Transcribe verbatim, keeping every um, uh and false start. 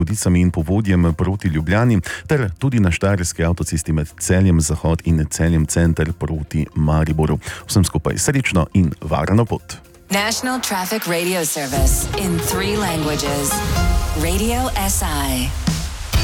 Vodicami in povodjem proti Ljubljani, ter tudi na štajerski avtocesti med Celjem Zahod in Celjem Center proti Mariboru. Vsem skupaj srečno in varno pot. National Traffic Radio Service in three languages. Radio S I.